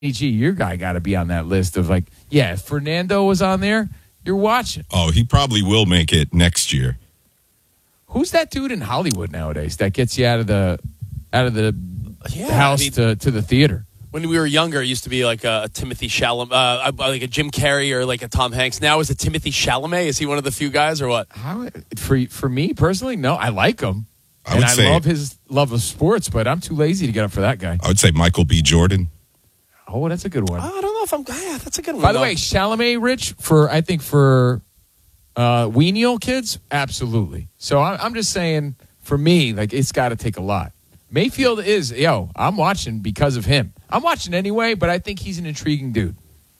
EG, your guy got to be on that list of like, yeah, if Fernando was on there, you're watching. Oh, he probably will make it next year. Who's that dude in Hollywood nowadays that gets you out of the house to the theater? When we were younger, it used to be like a Timothy Chalamet, like a Jim Carrey or like a Tom Hanks. Now is it Timothy Chalamet? Is he one of the few guys or what? For me personally, no. I like him. I love his love of sports, but I'm too lazy to get up for that guy. I would say Michael B. Jordan. Oh, that's a good one. I don't know if I'm. Yeah, that's a good one. By the way, Chalamet, Rich, for weenial kids, absolutely. So I'm just saying, for me, like it's got to take a lot. Mayfield is, I'm watching because of him. I'm watching anyway, but I think he's an intriguing dude.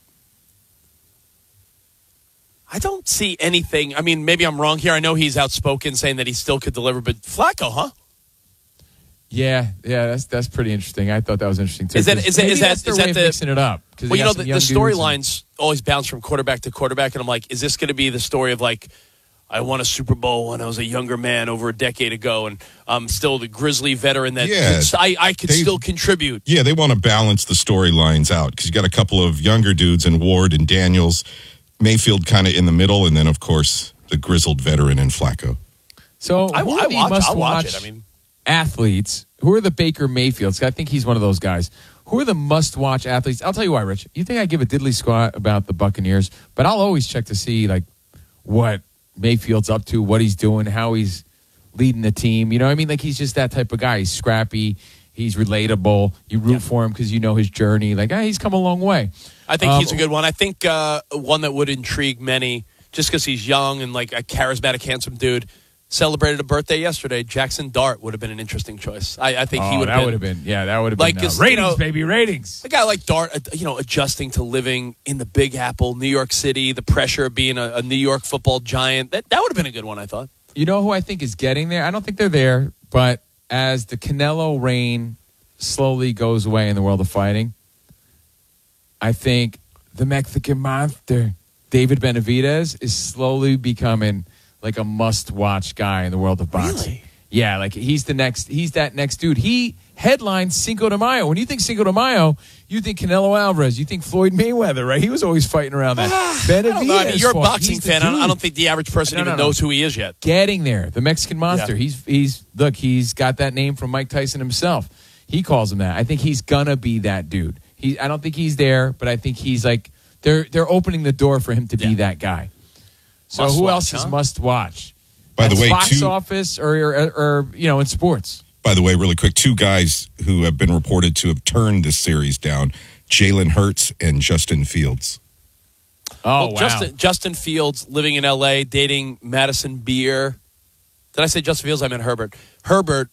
I don't see anything. I mean, maybe I'm wrong here. I know he's outspoken saying that he still could deliver, but Flacco, huh? Yeah, that's pretty interesting. I thought that was interesting too. Is that mixing it up? Well, the storylines always bounce from quarterback to quarterback, and I'm like, is this going to be the story of like, I won a Super Bowl when I was a younger man over a decade ago, and I'm still the Grizzly veteran that I could still contribute. Yeah, they want to balance the storylines out because you got a couple of younger dudes in Ward and Daniels, Mayfield kind of in the middle, and then of course the grizzled veteran in Flacco. So I'll watch it. I mean, athletes, who are the Baker Mayfields? I think he's one of those guys. Who are the must-watch athletes? I'll tell you why, Rich. You think I give a diddly squat about the Buccaneers, but I'll always check to see like what Mayfield's up to, what he's doing, how he's leading the team. You know what I mean? Like he's just that type of guy. He's scrappy. He's relatable. You root for him because you know his journey. Like, he's come a long way. I think he's a good one. I think one that would intrigue many just because he's young and like a charismatic, handsome dude. Celebrated a birthday yesterday. Jackson Dart would have been an interesting choice. I think he would have been. That would have been. Ratings, baby, ratings. A guy like Dart, adjusting to living in the Big Apple, New York City, the pressure of being a New York football giant. That would have been a good one, I thought. You know who I think is getting there? I don't think they're there, but as the Canelo reign slowly goes away in the world of fighting, I think the Mexican monster, David Benavidez, is slowly becoming like a must-watch guy in the world of boxing. Really? Yeah, like he's that next dude. He headlined Cinco de Mayo. When you think Cinco de Mayo, you think Canelo Alvarez, you think Floyd Mayweather, right? He was always fighting around that. Benavidez, you're a boxing fan. I don't think the average person even knows who he is yet. Getting there, the Mexican monster. Yeah. He's got that name from Mike Tyson himself. He calls him that. I think he's gonna be that dude. I don't think he's there, but I think he's like they're opening the door for him to be that guy. So who else is must watch? By the way, box office or in sports. By the way, really quick, two guys who have been reported to have turned this series down: Jalen Hurts and Justin Fields. Oh, wow! Justin Fields living in L.A., dating Madison Beer. Did I say Justin Fields? I meant Herbert. Herbert,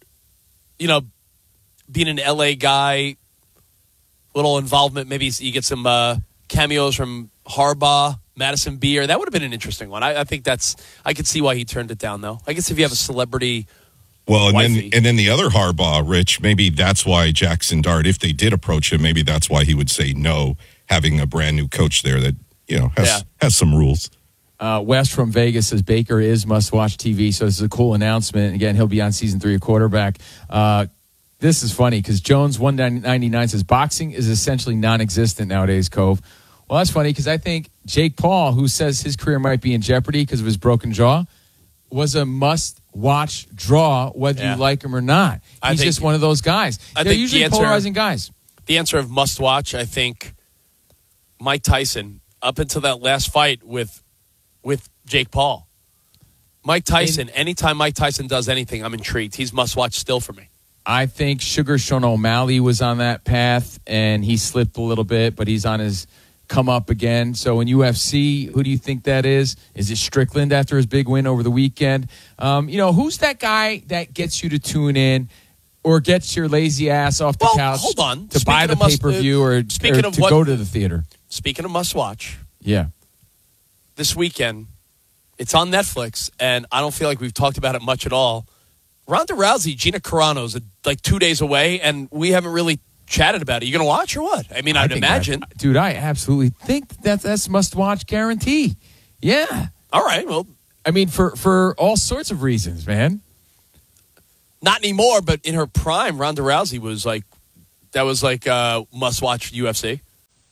being an L.A. guy, little involvement. Maybe you get some cameos from Harbaugh. Madison Beer, that would have been an interesting one. I think I could see why he turned it down, though. I guess if you have a celebrity. Well, and then the other Harbaugh, Rich, maybe that's why Jackson Dart, if they did approach him, maybe that's why he would say no, having a brand new coach there that has some rules. Wes from Vegas says Baker is must-watch TV, so this is a cool announcement. Again, he'll be on season 3 of quarterback. This is funny because Jones 199 says boxing is essentially non-existent nowadays, Cove. Well, that's funny because I think Jake Paul, who says his career might be in jeopardy because of his broken jaw, was a must-watch draw, whether you like him or not. He's just one of those guys. They're usually polarizing guys. The answer of must-watch, I think, Mike Tyson, up until that last fight with Jake Paul. Mike Tyson, anytime Mike Tyson does anything, I'm intrigued. He's must-watch still for me. I think Sugar Sean O'Malley was on that path, and he slipped a little bit, but he's on his come up again. So in UFC, who do you think that is? Is it Strickland after his big win over the weekend? Who's that guy that gets you to tune in or gets your lazy ass off the couch to buy the pay-per-view or to go to the theater? Speaking of must-watch. Yeah. This weekend, it's on Netflix, and I don't feel like we've talked about it much at all. Ronda Rousey, Gina Carano's like 2 days away, and we haven't really chatted about it. You going to watch or what? I mean, I'd imagine. Dude, I absolutely think that's must-watch guarantee. Yeah. All right, well. I mean, for all sorts of reasons, man. Not anymore, but in her prime, Ronda Rousey was like must-watch UFC.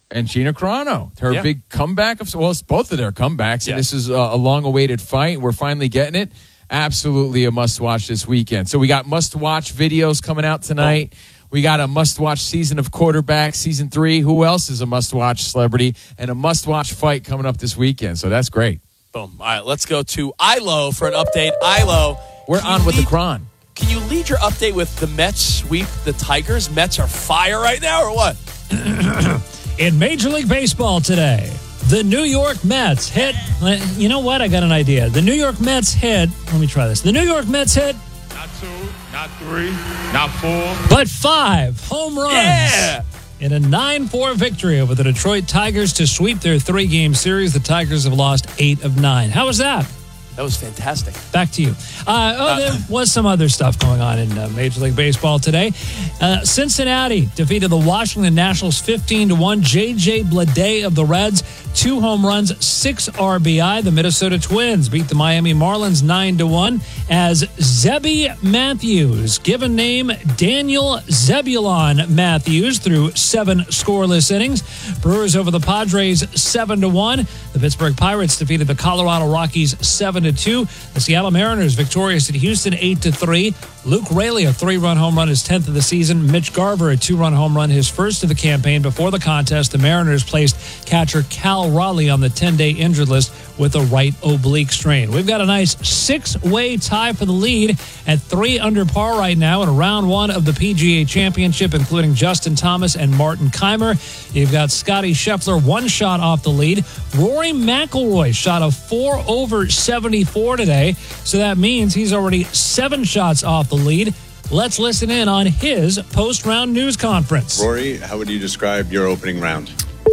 and Gina Carano. Her big comeback. Well, it's both of their comebacks, and this is a long-awaited fight. We're finally getting it. Absolutely a must-watch this weekend. So we got must-watch videos coming out tonight. We got a must-watch season of Quarterback, Season 3. Who else is a must-watch celebrity? And a must-watch fight coming up this weekend. So that's great. Boom. All right, let's go to Ilo for an update. Ilo. We're on with the Cron. Can you lead your update with the Mets sweep the Tigers? Mets are fire right now, or what? In Major League Baseball today, the New York Mets hit. You know what? I got an idea. The New York Mets hit. Let me try this. The New York Mets hit. Not 2, not 3, not 4. But 5 home runs in a 9-4 victory over the Detroit Tigers to sweep their 3-game series. The Tigers have lost 8 of 9. How was that? That was fantastic. Back to you. There was some other stuff going on in Major League Baseball today. Cincinnati defeated the Washington Nationals 15-1. J.J. Bleday of the Reds, 2 home runs, 6 RBI. The Minnesota Twins beat the Miami Marlins 9-1 as Zebby Matthews, given name Daniel Zebulon Matthews, threw 7 scoreless innings. Brewers over the Padres 7-1. The Pittsburgh Pirates defeated the Colorado Rockies 7-2. The Seattle Mariners victorious at Houston 8-3. Luke Raley, a 3-run home run, his 10th of the season. Mitch Garver, a 2-run home run, his first of the campaign. Before the contest, the Mariners placed catcher Cal Raleigh on the 10-day injured list with a right oblique strain. We've got a nice 6-way tie for the lead at 3 under par right now in round 1 of the PGA Championship, including Justin Thomas and Martin Keimer. You've got Scotty Scheffler 1 shot off the lead. Rory McIlroy shot a 4 over 74 today, so that means he's already 7 shots off the lead. Let's listen in on his post-round news conference. Rory, how would you describe your opening round?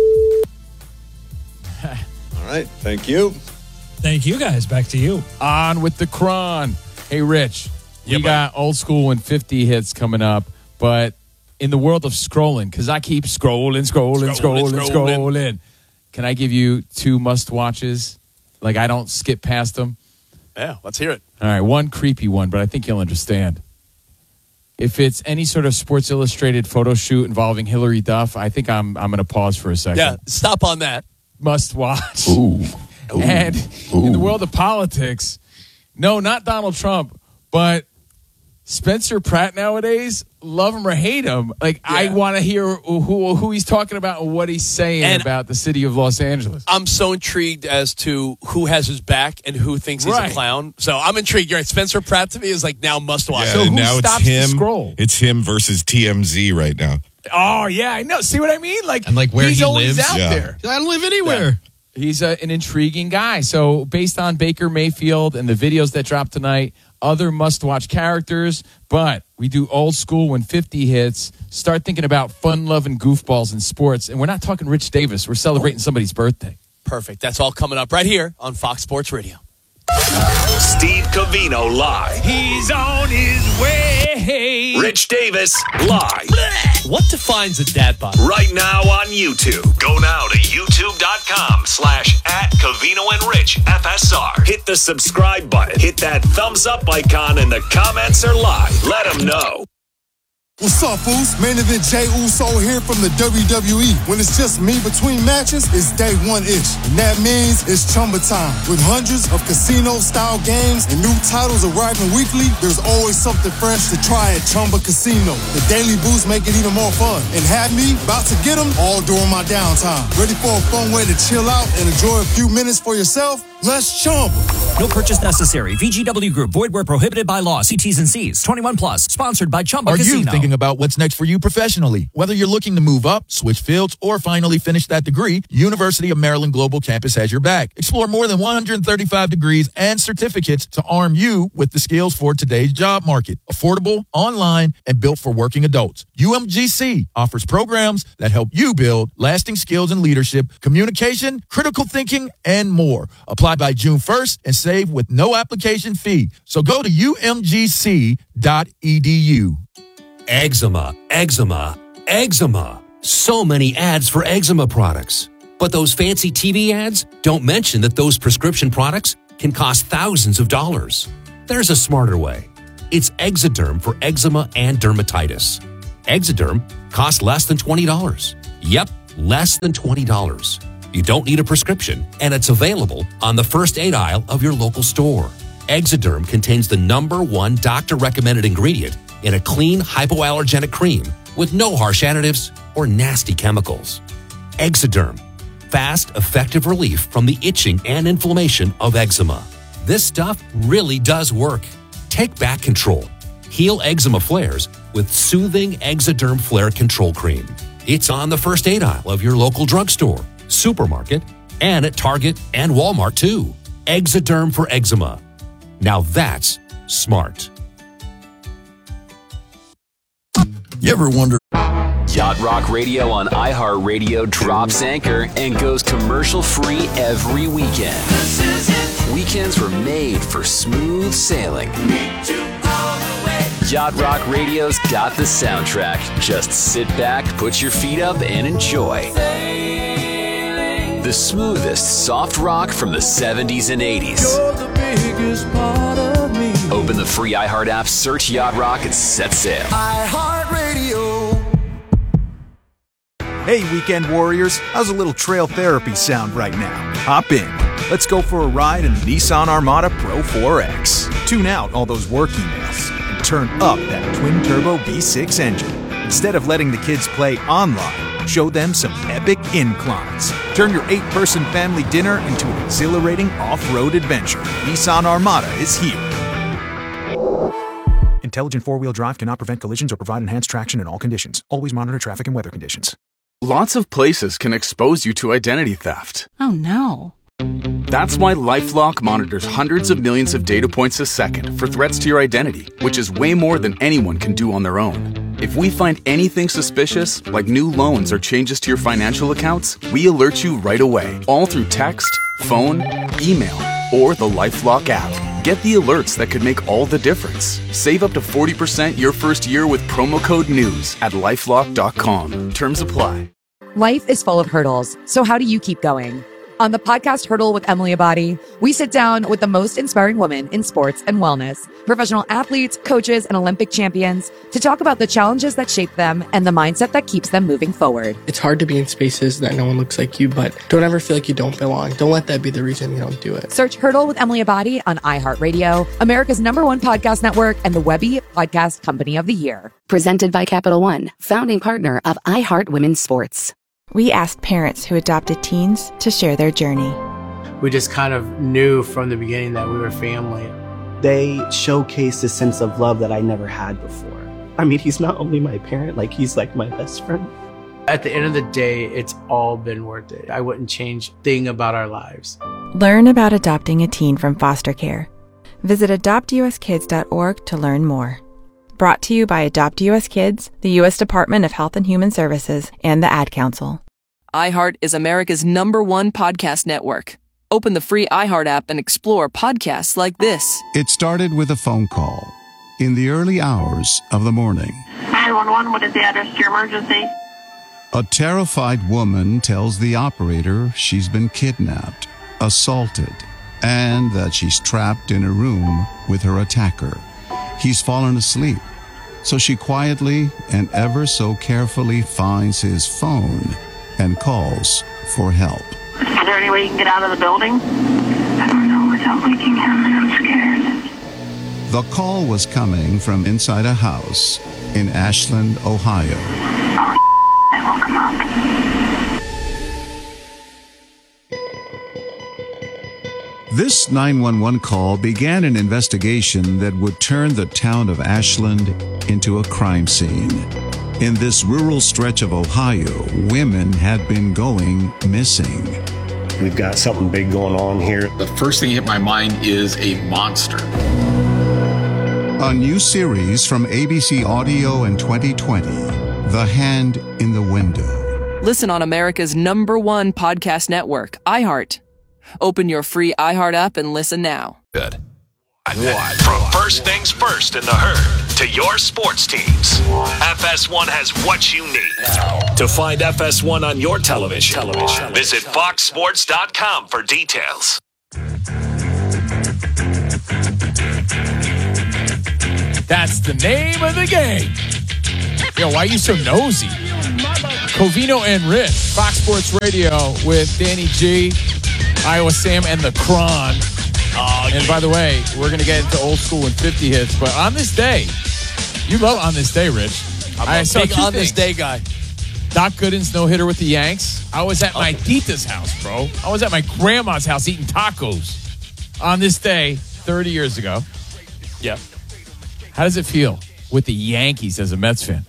All right, thank you. Thank you, guys. Back to you. On with the Cron. Hey, Rich, we got Old School and 50 hits coming up, but in the world of scrolling, because I keep scrolling. Can I give you 2 must-watches? Like, I don't skip past them. Yeah, let's hear it. All right, one creepy one, but I think you'll understand. If it's any sort of Sports Illustrated photo shoot involving Hillary Duff, I think I'm going to pause for a second. Yeah, stop on that. Must watch. Ooh. And in the world of politics, no, not Donald Trump, but Spencer Pratt nowadays, love him or hate him. Like, I want to hear who he's talking about and what he's saying about the city of Los Angeles. I'm so intrigued as to who has his back and who thinks he's a clown. So I'm intrigued. You're right. Spencer Pratt to me is like now must watch. Yeah, so who now stops it's him. the scroll? It's him versus TMZ right now. Oh, yeah, I know. See what I mean? Like, and like where he's he always lives out there. I don't live anywhere. Yeah. He's an intriguing guy. So based on Baker Mayfield and the videos that dropped tonight, other must-watch characters, but we do Old School when 50 hits. Start thinking about fun-loving goofballs in sports. And we're not talking Rich Davis. We're celebrating somebody's birthday. Perfect. That's all coming up right here on Fox Sports Radio. Steve Covino live. He's on his way. Rich Davis live. What defines a dad bod? Right now on YouTube. Go now to youtube.com/@CovinoandRichFSR. Hit the subscribe button. Hit that thumbs up icon and the comments are live. Let them know. What's up, fools? Main event Jey Uso here from the WWE. When it's just me between matches, it's day 1-ish. And that means it's Chumba time. With hundreds of casino-style games and new titles arriving weekly, there's always something fresh to try at Chumba Casino. The daily boosts make it even more fun. And have me about to get them all during my downtime. Ready for a fun way to chill out and enjoy a few minutes for yourself? Let's Chumba. No purchase necessary. VGW Group. Void where prohibited by law. See T's and C's. 21 plus. Sponsored by Chumba Casino. Are you thinking about what's next for you professionally? Whether you're looking to move up, switch fields, or finally finish that degree, University of Maryland Global Campus has your back. Explore more than 135 degrees and certificates to arm you with the skills for today's job market. Affordable, online, and built for working adults. UMGC offers programs that help you build lasting skills in leadership, communication, critical thinking, and more. Apply by June 1st and save with no application fee. So go to umgc.edu. Eczema, eczema, eczema. So many ads for eczema products. But those fancy TV ads don't mention that those prescription products can cost thousands of dollars. There's a smarter way. It's Exoderm for eczema and dermatitis. Exoderm costs less than $20. Yep, less than $20. You don't need a prescription, and it's available on the first aid aisle of your local store. Exoderm contains the #1 doctor-recommended ingredient in a clean, hypoallergenic cream with no harsh additives or nasty chemicals. Exoderm, fast, effective relief from the itching and inflammation of eczema. This stuff really does work. Take back control. Heal eczema flares with soothing Exoderm Flare Control Cream. It's on the first aid aisle of your local drugstore, supermarket, and at Target and Walmart too. Exoderm for eczema. Now that's smart. You ever wonder? Yacht Rock Radio on iHeartRadio drops anchor and goes commercial-free every weekend. Weekends were made for smooth sailing. Yacht Rock Radio's got the soundtrack. Just sit back, put your feet up, and enjoy. The smoothest soft rock from the 70s and 80s. You're the biggest part of me. Open the free iHeart app, search Yacht Rock, and set sail. iHeartRadio. Hey, weekend warriors, how's a little trail therapy sound right now? Hop in. Let's go for a ride in the Nissan Armada Pro 4X. Tune out all those work emails and turn up that twin-turbo V6 engine. Instead of letting the kids play online, show them some epic inclines. Turn your 8-person family dinner into an exhilarating off-road adventure. Nissan Armada is here. Intelligent four-wheel drive cannot prevent collisions or provide enhanced traction in all conditions. Always monitor traffic and weather conditions. Lots of places can expose you to identity theft. Oh no. That's why LifeLock monitors hundreds of millions of data points a second for threats to your identity, which is way more than anyone can do on their own. If we find anything suspicious, like new loans or changes to your financial accounts, we alert you right away, all through text, phone, email, or the LifeLock app. Get the alerts that could make all the difference. Save up to 40% your first year with promo code NEWS at LifeLock.com. Terms apply. Life is full of hurdles, so how do you keep going? On the podcast Hurdle with Emily Abadi, we sit down with the most inspiring women in sports and wellness, professional athletes, coaches, and Olympic champions to talk about the challenges that shape them and the mindset that keeps them moving forward. It's hard to be in spaces that no one looks like you, but don't ever feel like you don't belong. Don't let that be the reason you don't do it. Search Hurdle with Emily Abadi on iHeartRadio, America's #1 podcast network, and the Webby Podcast Company of the Year. Presented by Capital One, founding partner of iHeart Women's Sports. We asked parents who adopted teens to share their journey. We just kind of knew from the beginning that we were family. They showcased a sense of love that I never had before. I mean, he's not only my parent, like he's like my best friend. At the end of the day, it's all been worth it. I wouldn't change a thing about our lives. Learn about adopting a teen from foster care. Visit adoptuskids.org to learn more. Brought to you by Adopt US Kids, the U.S. Department of Health and Human Services, and the Ad Council. iHeart is America's #1 podcast network. Open the free iHeart app and explore podcasts like this. It started with a phone call in the early hours of the morning. 911, what is the address to your emergency? A terrified woman tells the operator she's been kidnapped, assaulted, and that she's trapped in a room with her attacker. He's fallen asleep, so she quietly and ever so carefully finds his phone and calls for help. Is there any way you can get out of the building? I don't know without waking him. I'm scared. The call was coming from inside a house in Ashland, Ohio. Oh, I woke him up. This 911 call began an investigation that would turn the town of Ashland into a crime scene. In this rural stretch of Ohio, women had been going missing. We've got something big going on here. The first thing that hit my mind is a monster. A new series from ABC Audio in 2020, The Hand in the Window. Listen on America's #1 podcast network, iHeart. Open your free iHeart app and listen now. Good. From first things first in the herd to your sports teams, FS1 has what you need. To find FS1 on your television, visit foxsports.com for details. That's the name of the game. Yo, why are you so nosy? Covino and Rich, Fox Sports Radio with Danny G, Iowa Sam, and the Cron. And by the way, we're going to get into old school and 50 hits, but on this day, you love On This Day, Rich. I'm a big On This Day guy. Doc Gooden's no-hitter with the Yanks. I was at my tita's house, bro. I was at my grandma's house eating tacos on this day 30 years ago. Yeah. How does it feel with the Yankees as a Mets fan?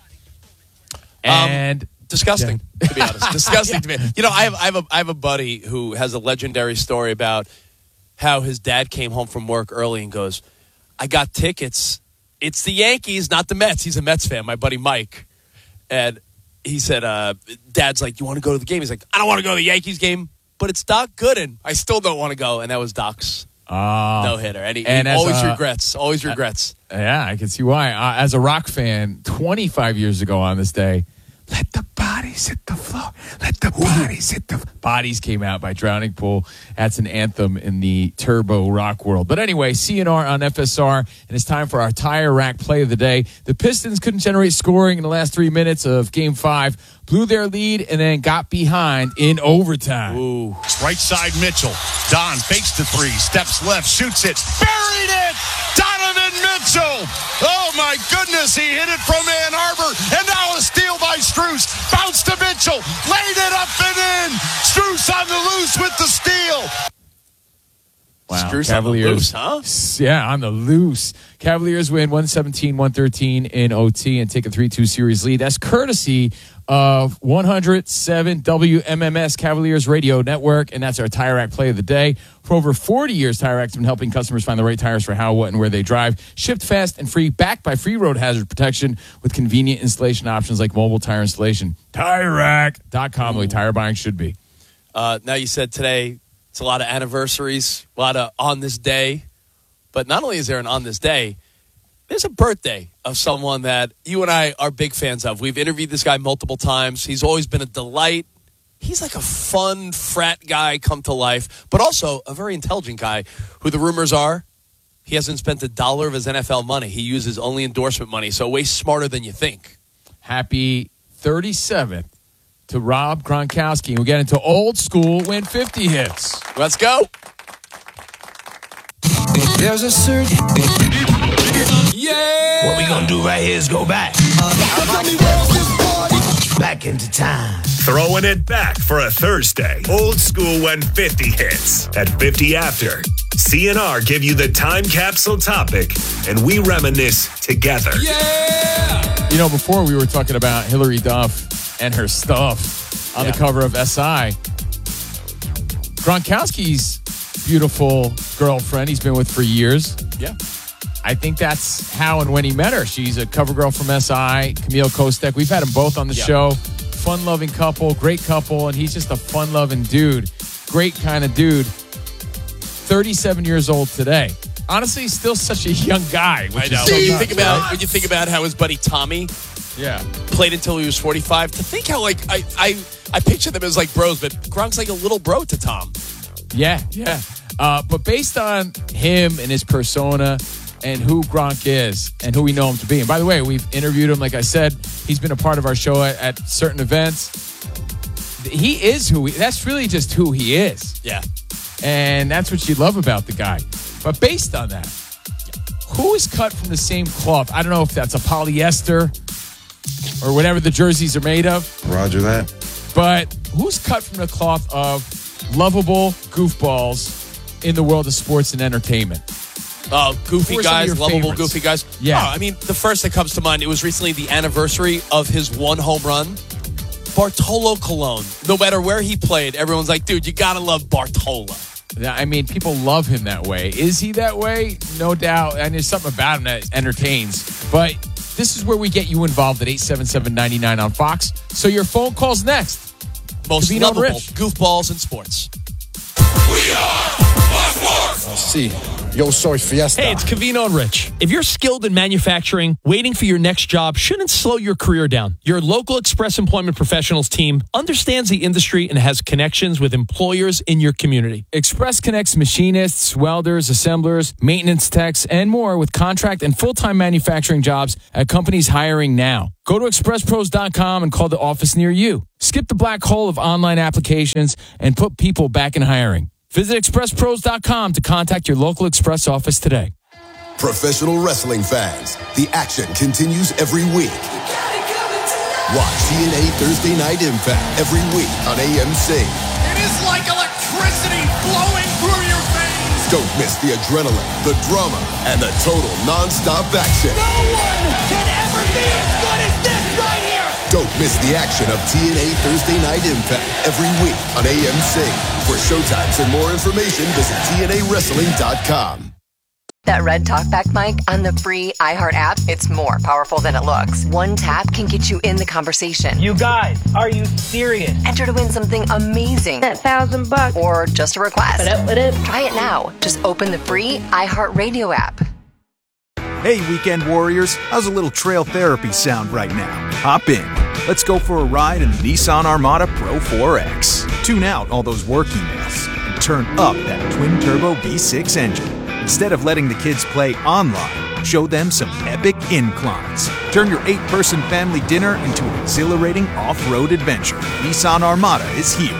And disgusting, to be honest. Disgusting to me. You know, I have a buddy who has a legendary story about how his dad came home from work early and goes, I got tickets. It's the Yankees, not the Mets. He's a Mets fan, my buddy Mike. And he said, Dad's like, you want to go to the game? He's like, I don't want to go to the Yankees game, but it's Doc Gooden. I still don't want to go. And that was Doc's no-hitter. And he always regrets. Yeah, I can see why. As a rock fan, 25 years ago on this day, let the bodies hit the floor. Let the bodies hit the... Bodies came out by Drowning Pool. That's an anthem in the turbo rock world. But anyway, CNR on FSR, and it's time for our tire rack play of the day. The Pistons couldn't generate scoring in the last 3 minutes of Game 5, blew their lead, and then got behind in overtime. Ooh. Right side Mitchell. Don fakes the three, steps left, shoots it, buried it! Donovan Mitchell! Oh my goodness, he hit it from Ann Arbor, and now a steal by Strus. Bounce to Mitchell, laid it up and in. Strus on the loose with the steal. Wow, Strus Cavaliers, on the loose, huh? Yeah, on the loose. Cavaliers win 117-113 in OT and take a 3-2 series lead. That's courtesy of 107 WMMS Cavaliers Radio Network, and that's our Tire Rack play of the day. For over 40 years, Tire Rack's been helping customers find the right tires for how, what, and where they drive. Shipped fast and free, backed by free road hazard protection with convenient installation options like mobile tire installation. TireRack.com, the way tire buying should be. Now you said today it's a lot of anniversaries, a lot of on this day. But not only is there an on this day, there's a birthday of someone that you and I are big fans of. We've interviewed this guy multiple times. He's always been a delight. He's like a fun frat guy come to life, but also a very intelligent guy who the rumors are he hasn't spent $1 of his NFL money. He uses only endorsement money, so way smarter than you think. Happy 37th to Rob Gronkowski. And we get into old school win 50 hits. Let's go. There's a certain... Yeah! What we gonna do right here is go back. Back into time. Throwing it back for a Thursday. Old school when 50 hits. At 50 after, CNR give you the time capsule topic, and we reminisce together. Yeah! You know, before we were talking about Hillary Duff and her stuff on the cover of SI. Gronkowski's beautiful girlfriend he's been with for years. Yeah. I think that's how and when he met her. She's a cover girl from SI, Camille Kostek. We've had them both on the show. Fun-loving couple, great couple, and he's just a fun-loving dude. Great kind of dude. 37 years old today. Honestly, he's still such a young guy. I know. When you think about how his buddy Tommy played until he was 45, to think how, like, I picture them as, like, bros, but Gronk's like a little bro to Tom. Yeah. But based on him and his persona and who Gronk is and who we know him to be. And by the way, we've interviewed him. Like I said, he's been a part of our show at certain events. He is that's really just who he is. Yeah. And that's what you love about the guy. But based on that, who is cut from the same cloth? I don't know if that's a polyester or whatever the jerseys are made of. Roger that. But who's cut from the cloth of lovable goofballs in the world of sports and entertainment? Oh, goofy guys, lovable favorites? Goofy guys. Yeah. Oh, I mean, the first that comes to mind, it was recently the anniversary of his one home run. Bartolo Colon. No matter where he played, everyone's like, dude, you gotta love Bartolo. Yeah, I mean, people love him that way. Is he that way? No doubt. And there's something about him that entertains. But this is where we get you involved at 877-99 on Fox. So your phone call's next. Most lovable goofballs in sports. We are Fox Sports. Let's see. Yo soy Fiesta. Hey, it's Covino and Rich. If you're skilled in manufacturing, waiting for your next job shouldn't slow your career down. Your local Express Employment Professionals team understands the industry and has connections with employers in your community. Express connects machinists, welders, assemblers, maintenance techs, and more with contract and full-time manufacturing jobs at companies hiring now. Go to expresspros.com and call the office near you. Skip the black hole of online applications and put people back in hiring. Visit expresspros.com to contact your local Express office today. Professional wrestling fans, the action continues every week. Watch TNA Thursday Night Impact every week on AMC. It is like electricity flowing through your veins. Don't miss the adrenaline, the drama, and the total non-stop action. No one can ever be as good as this right here. Don't miss the action of TNA Thursday Night Impact every week on AMC. For showtimes and more information, visit TNAWrestling.com. That red talkback mic on the free iHeart app, it's more powerful than it looks. One tap can get you in the conversation. You guys, are you serious? Enter to win something amazing. That $1,000. Or just a request. What up? Try it now. Just open the free iHeart Radio app. Hey, weekend warriors, how's a little trail therapy sound right now? Hop in. Let's go for a ride in the Nissan Armada Pro 4X. Tune out all those work emails and turn up that twin-turbo V6 engine. Instead of letting the kids play online, show them some epic inclines. Turn your 8-person family dinner into an exhilarating off-road adventure. Nissan Armada is here.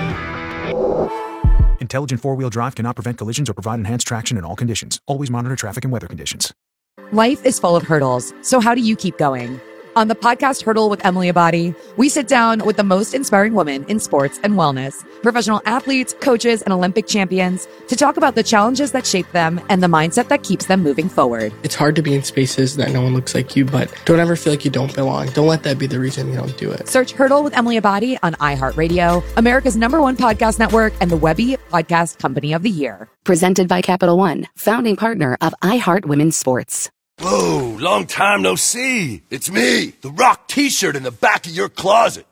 Intelligent four-wheel drive cannot prevent collisions or provide enhanced traction in all conditions. Always monitor traffic and weather conditions. Life is full of hurdles, so how do you keep going? On the podcast Hurdle with Emily Abadi, we sit down with the most inspiring women in sports and wellness, professional athletes, coaches, and Olympic champions to talk about the challenges that shape them and the mindset that keeps them moving forward. It's hard to be in spaces that no one looks like you, but don't ever feel like you don't belong. Don't let that be the reason you don't do it. Search Hurdle with Emily Abadi on iHeartRadio, America's #1 podcast network, and the Webby Podcast Company of the Year. Presented by Capital One, founding partner of iHeart Women's Sports. Whoa, long time no see. It's me, the Rock t-shirt in the back of your closet.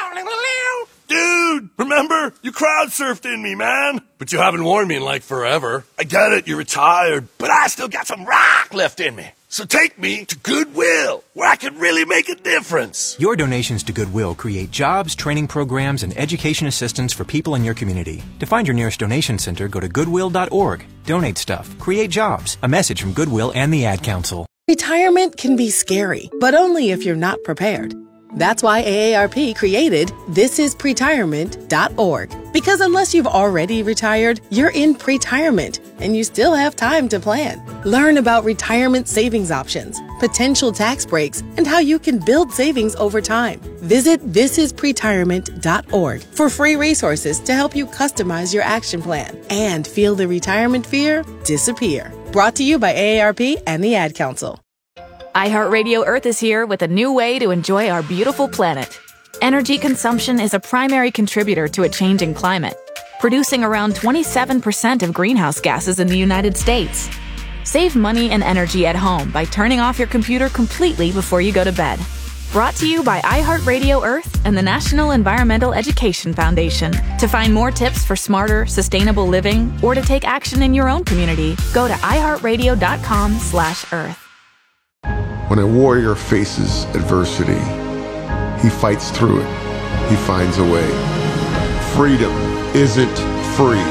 Dude, remember? You crowd surfed in me, man. But you haven't worn me in like forever. I get it, you're retired, but I still got some rock left in me. So take me to Goodwill, where I can really make a difference. Your donations to Goodwill create jobs, training programs, and education assistance for people in your community. To find your nearest donation center, go to goodwill.org. Donate stuff. Create jobs. A message from Goodwill and the Ad Council. Retirement can be scary, but only if you're not prepared. That's why AARP created thisispretirement.org. Because unless you've already retired, you're in pretirement, and you still have time to plan. Learn about retirement savings options, potential tax breaks, and how you can build savings over time. Visit thisispretirement.org for free resources to help you customize your action plan and feel the retirement fear disappear. Brought to you by AARP and the Ad Council. iHeartRadio Earth is here with a new way to enjoy our beautiful planet. Energy consumption is a primary contributor to a changing climate, producing around 27% of greenhouse gases in the United States. Save money and energy at home by turning off your computer completely before you go to bed. Brought to you by iHeartRadio Earth and the National Environmental Education Foundation. To find more tips for smarter, sustainable living or to take action in your own community, go to iHeartRadio.com/Earth. When a warrior faces adversity, he fights through it. He finds a way. Freedom isn't free.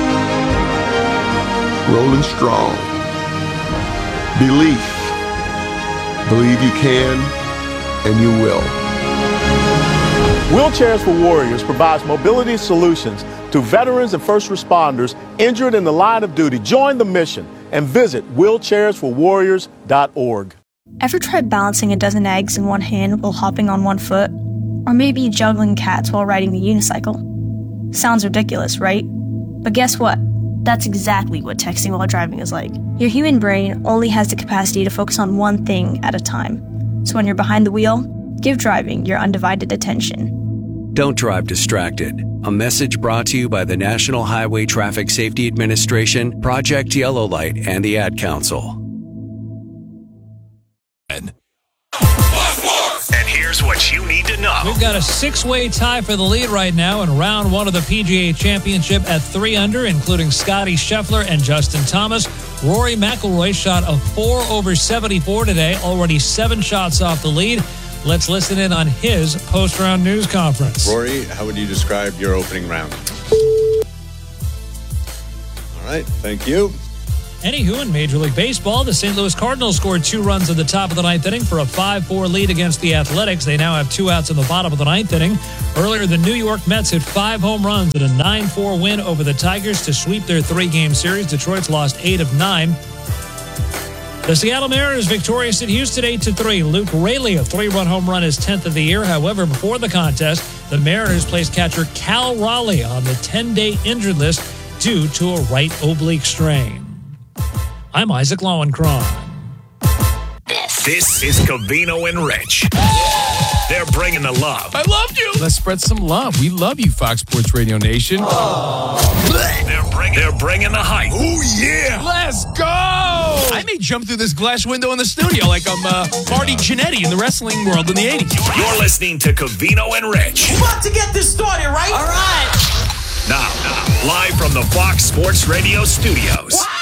Rolling strong. Belief. Believe you can, and you will. Wheelchairs for Warriors provides mobility solutions to veterans and first responders injured in the line of duty. Join the mission and visit wheelchairsforwarriors.org. Ever tried balancing a dozen eggs in one hand while hopping on one foot? Or maybe juggling cats while riding the unicycle? Sounds ridiculous, right? But guess what? That's exactly what texting while driving is like. Your human brain only has the capacity to focus on one thing at a time. So when you're behind the wheel, give driving your undivided attention. Don't drive distracted. A message brought to you by the National Highway Traffic Safety Administration, Project Yellow Light, and the Ad Council. And here's what what you need to know. We've got a 6-way tie for the lead right now in round 1 of the PGA Championship at 3 under, including Scotty Scheffler and Justin Thomas. Rory McIlroy shot a 4 over 74 today, already 7 shots off the lead. Let's listen in on his post-round news conference. Rory, how would you describe your opening round? All right, thank you. Anywho, in Major League Baseball, the St. Louis Cardinals scored 2 runs at the top of the 9th inning for a 5-4 lead against the Athletics. They now have 2 outs in the bottom of the 9th inning. Earlier, the New York Mets hit 5 home runs in a 9-4 win over the Tigers to sweep their 3-game series. Detroit's lost 8 of 9. The Seattle Mariners victorious at Houston 8-3. Luke Raley, a 3-run home run, his 10th of the year. However, before the contest, the Mariners placed catcher Cal Raleigh on the 10-day injured list due to a right oblique strain. I'm Isaac Lowenkron. This is Covino and Rich. They're bringing the love. I loved you. Let's spread some love. We love you, Fox Sports Radio Nation. They're bringing the hype. Oh, yeah. Let's go. I may jump through this glass window in the studio like I'm Marty Jannetty in the wrestling world in the 80s. You're listening to Covino and Rich. We're about to get this started, right? All right. Now, live from the Fox Sports Radio studios. Wow.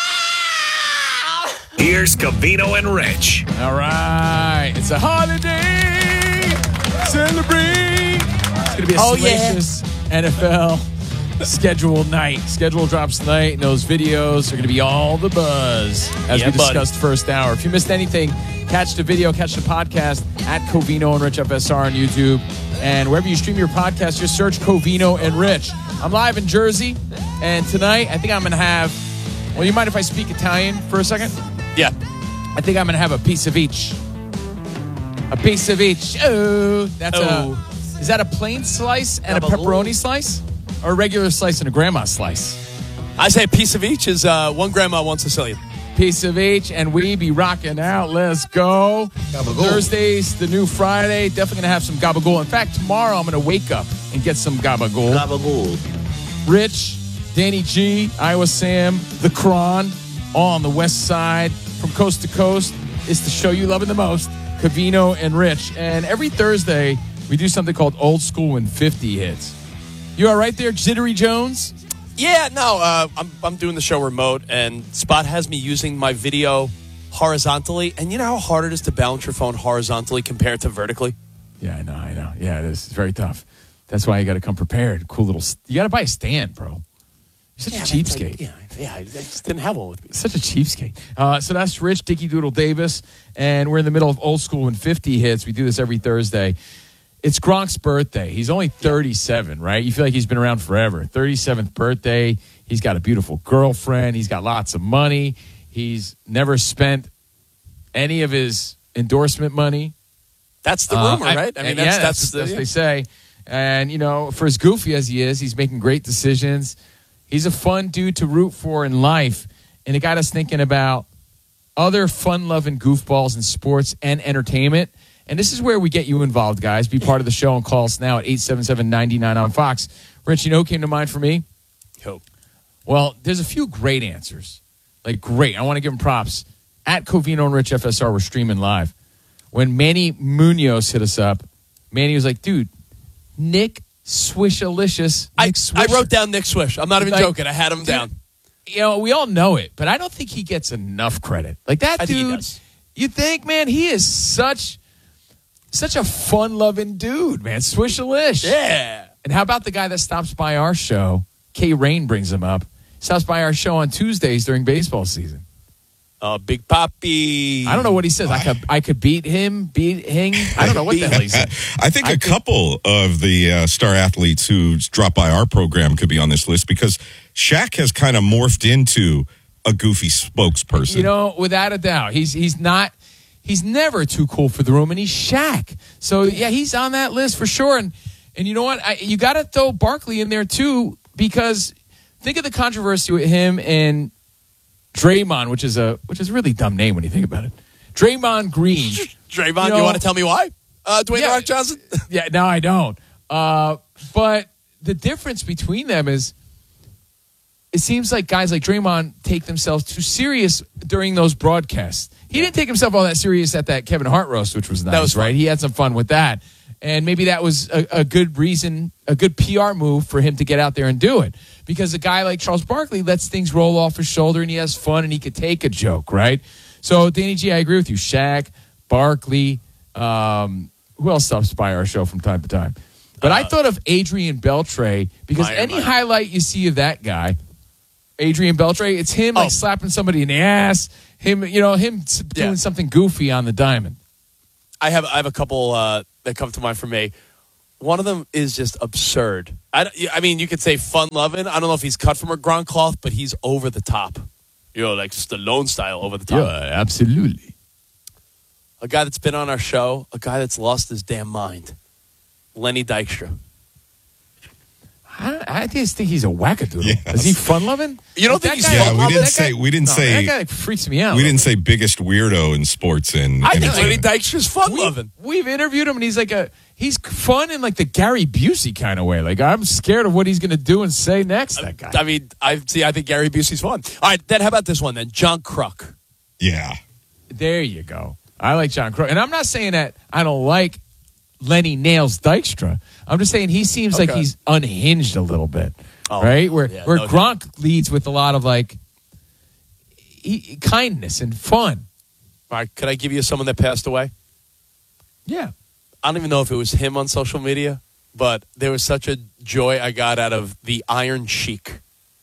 Here's Covino and Rich. All right. It's a holiday. Celebrate. It's going to be a salacious NFL schedule night. Schedule drops tonight, and those videos are going to be all the buzz as we discussed first hour. If you missed anything, catch the video, catch the podcast at Covino and Rich FSR on YouTube. And wherever you stream your podcast, just search Covino and Rich. I'm live in Jersey, and tonight I think I'm going to have, well, you mind if I speak Italian for a second? Yeah. I think I'm going to have a piece of each. A piece of each. Oh, that's is that a plain slice and a pepperoni slice? Or a regular slice and a grandma slice? I say a piece of each is one grandma, one Sicilian. Piece of each, and we be rocking out. Let's go. Gabagool. Thursday's the new Friday. Definitely going to have some gabagool. In fact, tomorrow I'm going to wake up and get some gabagool. Gabagool. Rich, Danny G, Iowa Sam, The Cron, all on the west side. From coast to coast, it's the show you loving the most, Covino and Rich. And every Thursday, we do something called Old School when 50 hits. You all right there, Jittery Jones? Yeah, no, I'm doing the show remote, and Spot has me using my video horizontally. And you know how hard it is to balance your phone horizontally compared to vertically? Yeah, I know. Yeah, it is. It's very tough. That's why you got to come prepared. Cool little... You got to buy a stand, bro. You're such a cheapskate. Yeah, I just didn't have one with me. Such a cheapskate. So that's Rich Dicky Doodle Davis, and we're in the middle of Old School when 50 hits. We do this every Thursday. It's Gronk's birthday. He's only 37, right? You feel like he's been around forever. 37th birthday. He's got a beautiful girlfriend. He's got lots of money. He's never spent any of his endorsement money. That's the rumor, right? I mean, that's what they say. And, you know, for as goofy as he is, he's making great decisions. He's a fun dude to root for in life. And it got us thinking about other fun-loving goofballs in sports and entertainment. And this is where we get you involved, guys. Be part of the show and call us now at 877-99 on Fox. Rich, you know who came to mind for me? Who? Well, there's a few great answers. Like, great. I want to give them props. At Covino and Rich FSR, we're streaming live. When Manny Munoz hit us up, Manny was like, dude, Nick Swishalicious. I wrote down Nick Swish. I'm not even joking. I had him down. You know, we all know it, but I don't think he gets enough credit. Like, that I dude, think he does. You think, man, he is such a fun-loving dude, man. Swishalish. Yeah. And how about the guy that stops by our show? Kay Rain brings him up. Stops by our show on Tuesdays during baseball season. Big Papi. I don't know what he says. I could beat him. I don't know what the hell he said. I think a couple of the star athletes who drop by our program could be on this list because Shaq has kind of morphed into a goofy spokesperson. You know, without a doubt. He's never too cool for the room, and he's Shaq. So, yeah, he's on that list for sure. And you know what? You got to throw Barkley in there, too, because think of the controversy with him and Draymond, which is a really dumb name when you think about it. Draymond Green. Draymond, you want to tell me why? Dwayne Rock Johnson? Yeah, no, I don't. But the difference between them is it seems like guys like Draymond take themselves too serious during those broadcasts. He didn't take himself all that serious at that Kevin Hart roast, which was nice, That was fun. right? He had some fun with that. And maybe that was a good reason, a good PR move for him to get out there and do it. Because a guy like Charles Barkley lets things roll off his shoulder and he has fun and he could take a joke, right? So, Danny G, I agree with you. Shaq, Barkley, who else stops by our show from time to time? But I thought of Adrian Beltre because any highlight you see of that guy, Adrian Beltre, it's him like slapping somebody in the ass, him doing something goofy on the diamond. I have a couple that come to mind for me. One of them is just absurd. I mean, you could say fun-loving. I don't know if he's cut from a Gronk cloth, but he's over the top. Like Stallone style over the top. Yeah, absolutely. A guy that's been on our show, a guy that's lost his damn mind. Lenny Dykstra. I just think he's a wackadoodle. Yes. Is he fun-loving? You don't think he's fun-loving? We didn't say. That guy freaks me out. We didn't say biggest weirdo in sports. I think Lenny Dykstra's fun-loving. We've interviewed him, and he's fun in like the Gary Busey kind of way. Like, I'm scared of what he's going to do and say next, that guy. I mean, I think Gary Busey's fun. All right, then how about this one then? John Kruk. Yeah. There you go. I like John Kruk. And I'm not saying that I don't like Lenny Nails Dykstra. I'm just saying he seems like he's unhinged a little bit, right? Where Gronk leads with a lot of like kindness and fun. All right, could I give you someone that passed away? Yeah. I don't even know if it was him on social media, but there was such a joy I got out of the Iron Sheik.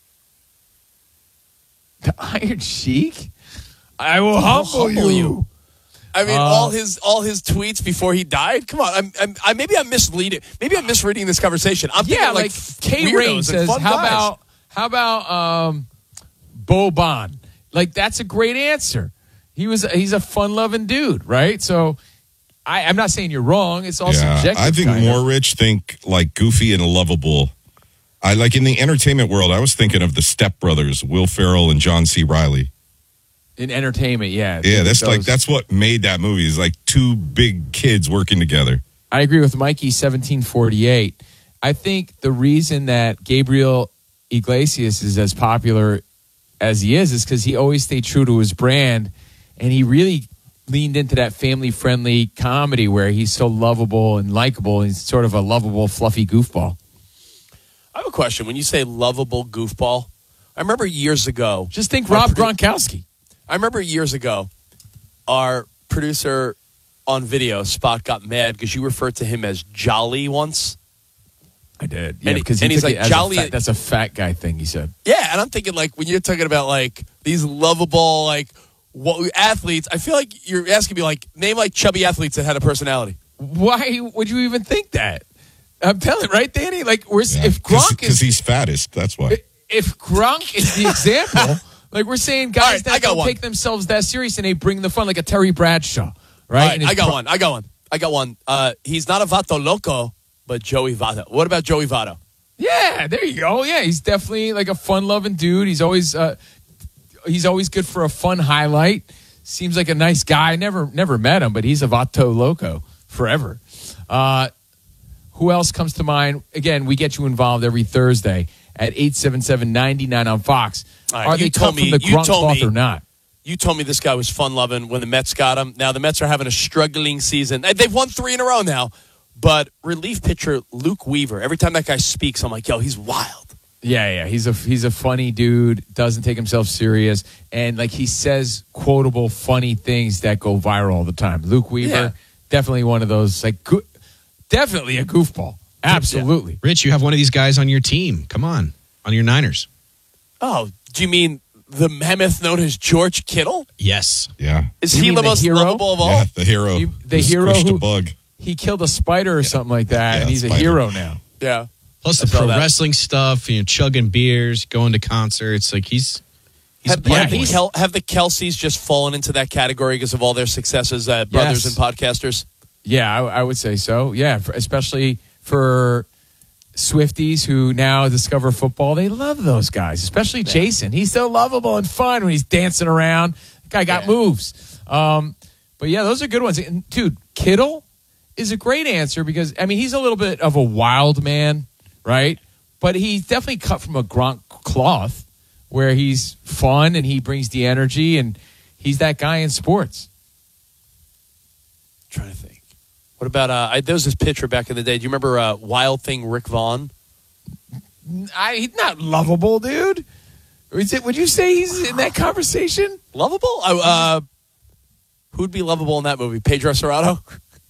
The Iron Sheik? I will humble you. I mean, all his tweets before he died. Come on, maybe I'm misleading. Maybe I'm misreading this conversation. I'm thinking like K Rain says, how about Boban? Like that's a great answer. He's a fun loving dude, right? So I'm not saying you're wrong. It's all subjective. I think more rich think like goofy and lovable. I like in the entertainment world. I was thinking of the Step Brothers, Will Ferrell and John C. Reilly. In entertainment, yeah. Yeah, that's what made that movie. Is like two big kids working together. I agree with Mikey, 1748. I think the reason that Gabriel Iglesias is as popular as he is because he always stayed true to his brand, and he really leaned into that family-friendly comedy where he's so lovable and likable. He's sort of a lovable, fluffy goofball. I have a question. When you say lovable goofball, I remember years ago. Just think Rob Gronkowski. I remember years ago, our producer on video, Spot, got mad because you referred to him as Jolly once. I did. Yeah, because he's like, Jolly. That's a fat guy thing, he said. Yeah, and I'm thinking, like, when you're talking about, like, these lovable, like, athletes, I feel like you're asking me, like, name, like, chubby athletes that had a personality. Why would you even think that? I'm telling you, right, Danny? Like, if Gronk is... Because he's fattest, that's why. If Gronk is the example... Like, we're saying guys that don't take themselves that serious and they bring the fun, like a Terry Bradshaw, right? I got one. He's not a Vato Loco, but Joey Votto. What about Joey Votto? Yeah, there you go. Yeah, he's definitely like a fun-loving dude. He's always good for a fun highlight. Seems like a nice guy. Never met him, but he's a Vato Loco forever. Who else comes to mind? Again, we get you involved every Thursday at 877-99 on Fox. Right, are they cut from the Gronk cloth or not? You told me this guy was fun-loving when the Mets got him. Now the Mets are having a struggling season. They've won 3 in a row now. But relief pitcher Luke Weaver, every time that guy speaks, I'm like, yo, he's wild. Yeah. He's a funny dude, doesn't take himself serious, and like he says quotable, funny things that go viral all the time. Luke Weaver, definitely one of those, like, definitely a goofball. Absolutely. Yeah. Rich, you have one of these guys on your team. Come on your Niners. Oh, do you mean the mammoth known as George Kittle? Yes. Yeah. Is he the most lovable of all? Yeah, the hero. The hero who bug. He killed a spider or something like that, and he's a hero now. Yeah. Plus the pro wrestling stuff, chugging beers, going to concerts. Like he's have the Kelseys just fallen into that category because of all their successes as brothers and podcasters? Yeah, I would say so. Yeah, especially for Swifties who now discover football. They love those guys, especially Jason. He's so lovable and fun when he's dancing around. The guy got moves. But yeah, those are good ones. And, dude, Kittle is a great answer because, I mean, he's a little bit of a wild man, right? But he's definitely cut from a Gronk cloth where he's fun and he brings the energy and he's that guy in sports. I'm trying to think. What about there was this pitcher back in the day. Do you remember Wild Thing Rick Vaughn? He's not lovable, dude. Would you say he's in that conversation? Lovable? Who'd be lovable in that movie? Pedro Serrano?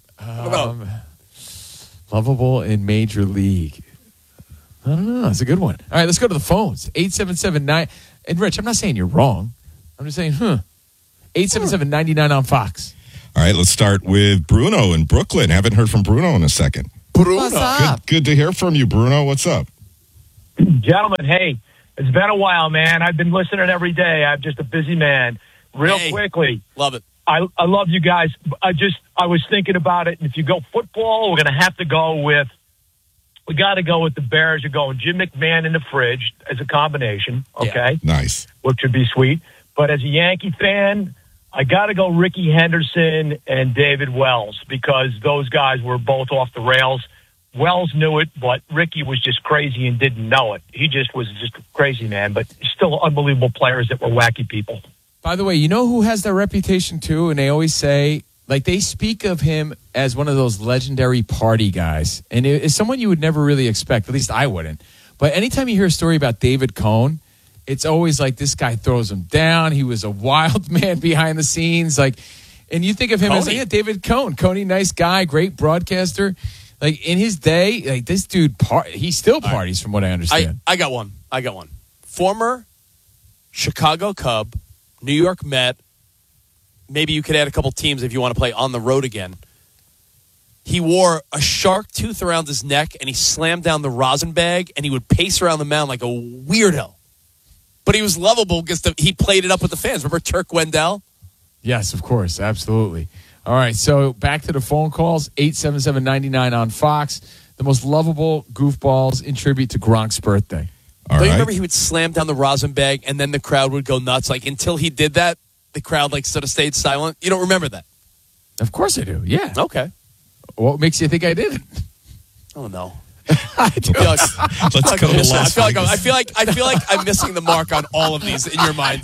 Lovable in Major League. I don't know. That's a good one. All right, let's go to the phones. 877-9. And Rich, I'm not saying you're wrong. I'm just saying, 877-99 on Fox. All right, let's start with Bruno in Brooklyn. Haven't heard from Bruno in a second. What's up? Good to hear from you, Bruno. What's up? Gentlemen, hey, it's been a while, man. I've been listening every day. I'm just a busy man. Real quickly. Love it. I love you guys. I was thinking about it. And if you go football, we're going to have to go with, we got to go with the Bears. You're going Jim McMahon in the fridge as a combination. Okay. Yeah, nice. Which would be sweet. But as a Yankee fan, I got to go Ricky Henderson and David Wells because those guys were both off the rails. Wells knew it, but Ricky was just crazy and didn't know it. He just was just a crazy man, but still unbelievable players that were wacky people. By the way, you know who has that reputation too? And they always say, like, they speak of him as one of those legendary party guys. And it's someone you would never really expect. At least I wouldn't. But anytime you hear a story about David Cohn, it's always like this guy throws him down. He was a wild man behind the scenes. Like, and you think of him as, David Cohn. Coney, nice guy, great broadcaster. Like, in his day, like, this dude, he still parties from what I understand. I got one. Former Chicago Cub, New York Met. Maybe you could add a couple teams if you want to play on the road again. He wore a shark tooth around his neck, and he slammed down the rosin bag, and he would pace around the mound like a weirdo. But he was lovable because he played it up with the fans. Remember Turk Wendell? Yes, of course. Absolutely. All right, so back to the phone calls. 877-99 on Fox. The most lovable goofballs in tribute to Gronk's birthday. Don't you remember he would slam down the rosin bag, and then the crowd would go nuts? Like, until he did that, the crowd sort of stayed silent. You don't remember that? Of course I do, yeah. Okay. What makes you think I didn't? Oh, no. Let's go to Las I feel like I'm missing the mark on all of these in your mind.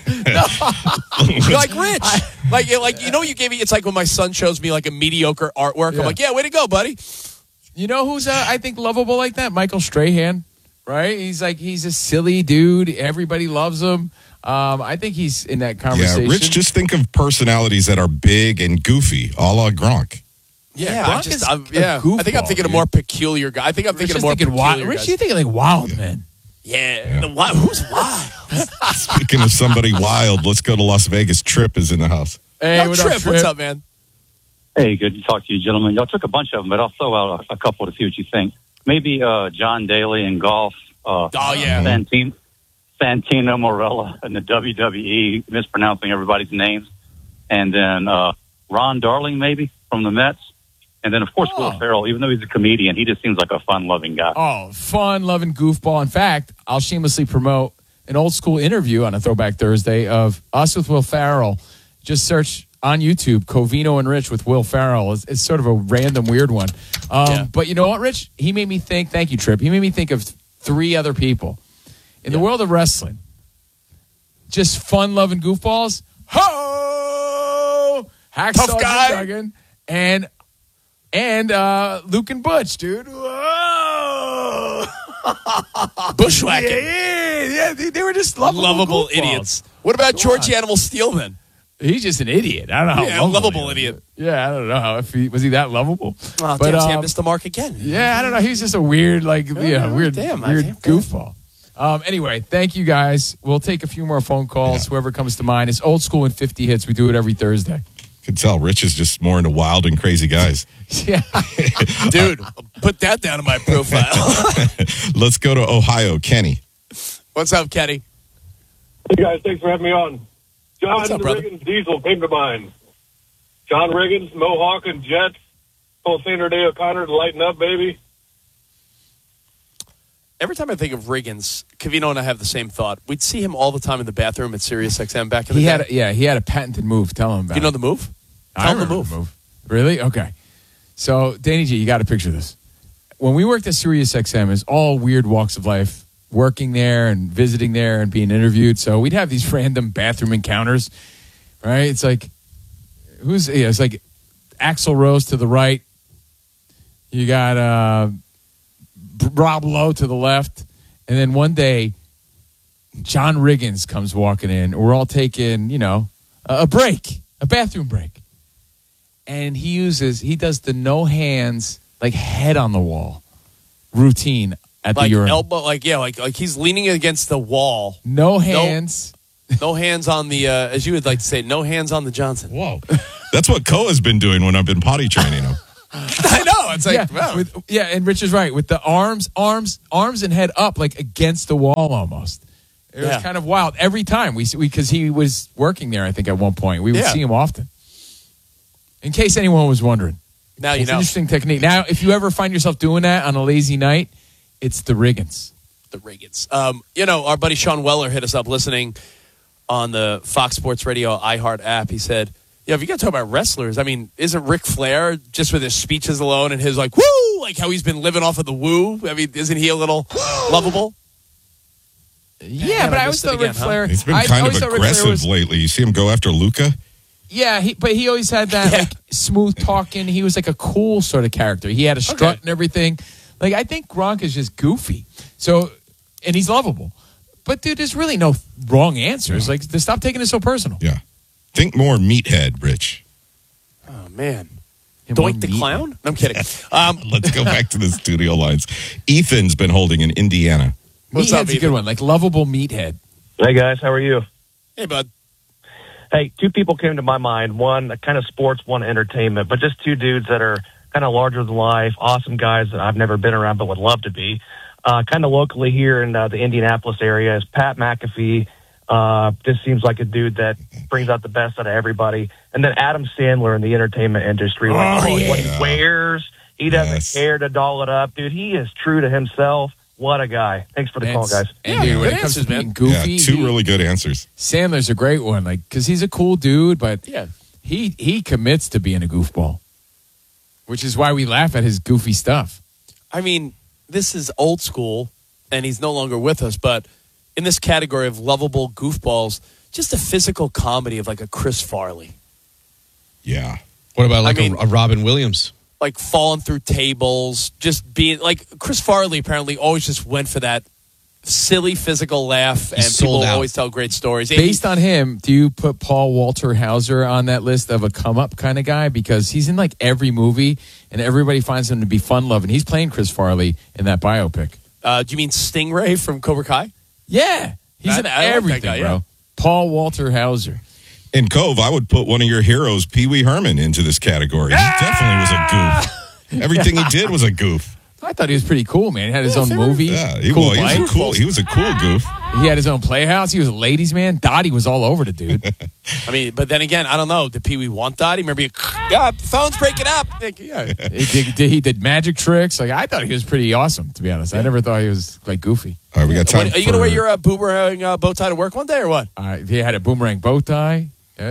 You're like, Rich. You gave me, it's like when my son shows me like a mediocre artwork. Yeah. I'm like, yeah, way to go, buddy. You know who's, I think, lovable like that? Michael Strahan, right? He's a silly dude. Everybody loves him. I think he's in that conversation. Yeah, Rich, just think of personalities that are big and goofy, a la Gronk. Yeah, I think I'm thinking a more peculiar guy. I think I'm thinking a more peculiar Rich, you thinking like wild, man. Yeah. Who's wild? Speaking of somebody wild, let's go to Las Vegas. Trip is in the house. Hey, Trip? What's up, man? Hey, good to talk to you, gentlemen. Y'all took a bunch of them, but I'll throw out a couple to see what you think. Maybe John Daly in golf. Santino Morella in the WWE, mispronouncing everybody's names. And then Ron Darling, maybe, from the Mets. And then, of course, Will Ferrell, even though he's a comedian, he just seems like a fun-loving guy. Oh, fun-loving goofball. In fact, I'll shamelessly promote an old-school interview on a Throwback Thursday of us with Will Ferrell. Just search on YouTube, Covino and Rich with Will Ferrell. It's sort of a random, weird one. But you know what, Rich? He made me think, thank you, Trip. He made me think of three other people. In the world of wrestling, just fun-loving goofballs. Ho! Hacksaw Jim Duggan and Luke and Butch, dude. Whoa! Bushwhacking. Yeah. They were just lovable idiots. What about Georgie Animal Steelman? He's just an idiot. I don't know how lovable idiot. Yeah, I don't know how. Was he that lovable? Oh, but I missed the mark again. Yeah, I don't know. He's just a weird, weird goofball. Anyway, thank you guys. We'll take a few more phone calls. Whoever comes to mind. It's old school and 50 hits. We do it every Thursday. Can tell Rich is just more into wild and crazy guys. Yeah. Dude, put that down in my profile. Let's go to Ohio. Kenny. What's up, Kenny? Hey, guys. Thanks for having me on. John Riggins Diesel came to mind. John Riggins, Mohawk and Jets. Full Senior Day O'Connor to lighten up, baby. Every time I think of Riggins, Covino and I have the same thought. We'd see him all the time in the bathroom at SiriusXM back in the day. He had a patented move. Tell him about it. You know the move? Tell him the move. Really? Okay. So, Danny G, you got to picture this. When we worked at SiriusXM, it's all weird walks of life, working there and visiting there and being interviewed. So we'd have these random bathroom encounters, right? It's like, it's like Axl Rose to the right, You got Rob Lowe to the left. And then one day, John Riggins comes walking in. We're all taking, a break, a bathroom break. And he does the no hands, like head on the wall routine at the urinal. Elbow, like he's leaning against the wall. No hands. No hands on the, as you would like to say, no hands on the Johnson. Whoa. That's what Koa's been doing when I've been potty training him. I know. It's like, and Rich is right. With the arms and head up, like against the wall almost. It was kind of wild. Every time because he was working there, I think, at one point. We would see him often. In case anyone was wondering. Now you it's know. An interesting technique. Now, if you ever find yourself doing that on a lazy night, it's the Riggins. The Riggins. Our buddy Sean Weller hit us up listening on the Fox Sports Radio iHeart app. He said, if you got to talk about wrestlers, I mean, isn't Ric Flair, just with his speeches alone and his like, woo, like how he's been living off of the woo? I mean, isn't he a little lovable? Yeah, but I always thought Ric Flair... He's been kind of aggressive lately. You see him go after Luca? Yeah, but he always had that like smooth talking. He was like a cool sort of character. He had a strut and everything. Like, I think Gronk is just goofy. So, and he's lovable. But, dude, there's really no wrong answers. Like, stop taking it so personal. Yeah. Think more meathead, Rich. Oh, man. Doink the Clown? No, I'm kidding. Let's go back to the studio lines. Ethan's been holding in Indiana. What's up, Ethan? A good one, like lovable meathead. Hey, guys. How are you? Hey, bud. Hey, two people came to my mind. One, kind of sports, one, entertainment. But just two dudes that are kind of larger than life, awesome guys that I've never been around but would love to be. Kind of locally here in the Indianapolis area is Pat McAfee. This seems like a dude that brings out the best out of everybody. And then Adam Sandler in the entertainment industry. What he wears, he doesn't care to doll it up. Dude, he is true to himself. What a guy. Thanks for the call, guys. And dude, when it comes to being goofy, two really good answers. Sandler's a great one, like because he's a cool dude, but he commits to being a goofball, which is why we laugh at his goofy stuff. I mean, this is old school, and he's no longer with us, but in this category of lovable goofballs, just a physical comedy of like a Chris Farley. Yeah. What about a Robin Williams? Like falling through tables, just being like Chris Farley apparently always just went for that silly physical laugh, and people always tell great stories. Based on him, do you put Paul Walter Hauser on that list of a come-up kind of guy? Because he's in like every movie, and everybody finds him to be fun-loving. He's playing Chris Farley in that biopic. Do you mean Stingray from Cobra Kai? Yeah. He's in everything, guy, bro. Paul Walter Hauser. In Cove, I would put one of your heroes, Pee Wee Herman, into this category. He definitely was a goof. Everything he did was a goof. I thought he was pretty cool, man. He had his own movie. Yeah, he was a cool goof. He had his own playhouse. He was a ladies' man. Dottie was all over the dude. I mean, but then again, I don't know. Did Pee Wee want Dottie? Remember, phone's breaking up. He did magic tricks. Like I thought he was pretty awesome, to be honest. I never thought he was like goofy. All right, we got time. Are you going to wear your boomerang bow tie to work one day or what? He had a boomerang bow tie.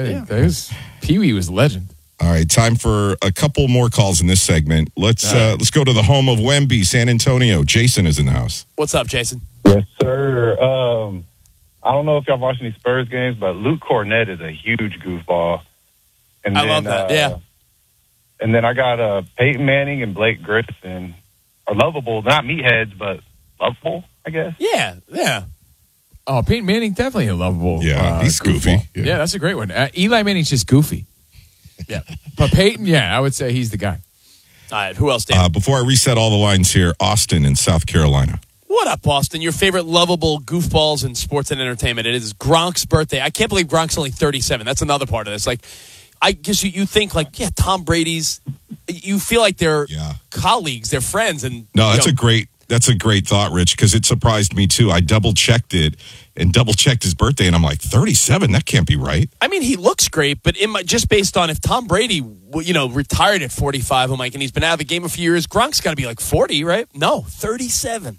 Pee Wee was a legend. All right, time for a couple more calls in this segment. Let's go to the home of Wemby, San Antonio. Jason is in the house. What's up, Jason? Yes, sir. I don't know if y'all watch any Spurs games, but Luke Cornett is a huge goofball. And I love that. Yeah. And then I got Peyton Manning and Blake Griffin are lovable, not meatheads, but lovable, I guess. Yeah. Oh, Peyton Manning definitely a lovable. Yeah, he's goofy. Yeah, that's a great one. Eli Manning's just goofy. Yeah, but Peyton, I would say he's the guy. All right, who else, Dan? Before I reset all the lines here, Austin in South Carolina. What up, Austin? Your favorite lovable goofballs in sports and entertainment. It is Gronk's birthday. I can't believe Gronk's only 37. That's another part of this. Like, I guess you think like, Tom Brady's. You feel like they're colleagues, they're friends, and no, that's a great thought, Rich, because it surprised me too. I double-checked it and double-checked his birthday, and I'm like, 37? That can't be right. I mean, he looks great, but just based on if Tom Brady, retired at 45, I'm like, and he's been out of the game a few years, Gronk's got to be like 40, right? No, 37.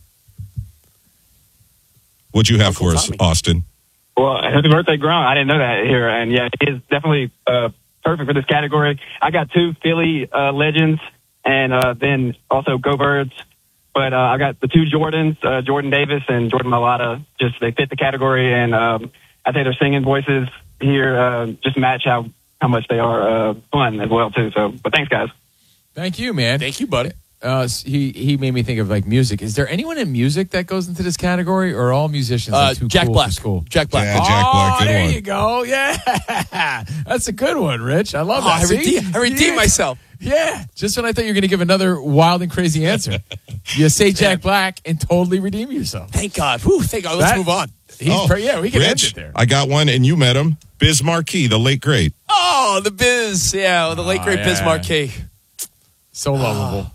What'd you have for us, Austin? Well, happy birthday, Gronk. I didn't know that here, and yeah, he is definitely perfect for this category. I got two Philly legends, and then also Go Birds. But I got the two Jordans, Jordan Davis and Jordan Mailata. Just they fit the category, and I think their singing voices here just match how much they are fun as well too. So, but thanks, guys. Thank you, man. Thank you, buddy. he made me think of like music. Is there anyone in music that goes into this category, or are all musicians are too Jack cool Black. for school? Jack Black. Yeah, Jack Black. Good there one. you go. Yeah, that's a good one, Rich. I love that. I redeemed myself. Yeah, just when I thought you were going to give another wild and crazy answer, you say Jack Black and totally redeem yourself. Thank God. Whew, thank God. Let's move on. We can end Rich, it there. I got one, and you met him. Biz Marquis, the late great. Oh, the Biz. Yeah, the late, great Biz Marquis. So lovable.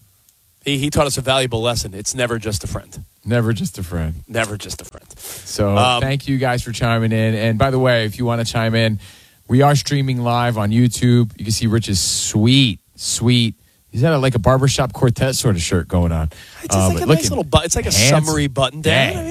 He taught us a valuable lesson. It's never just a friend. Never just a friend. Never just a friend. So thank you guys for chiming in. And by the way, if you want to chime in, we are streaming live on YouTube. You can see Rich's sweet. He's got like a barbershop quartet sort of shirt going on. It's like a nice little button. It's like a summery button down.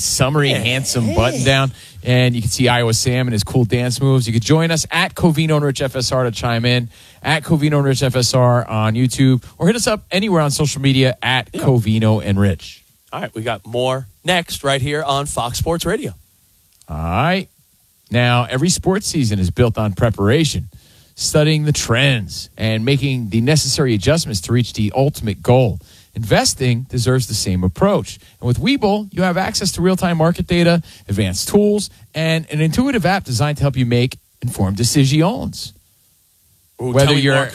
Handsome button down. And you can see Iowa Sam and his cool dance moves. You could join us at Covino and Rich FSR to chime in. At Covino and Rich FSR on YouTube. Or hit us up anywhere on social media at Covino and Rich. All right, we got more next right here on Fox Sports Radio. All right. Now, every sports season is built on preparation, studying the trends, and making the necessary adjustments to reach the ultimate goal. Investing deserves the same approach. And with Webull, you have access to real-time market data, advanced tools, and an intuitive app designed to help you make informed decisions. Whether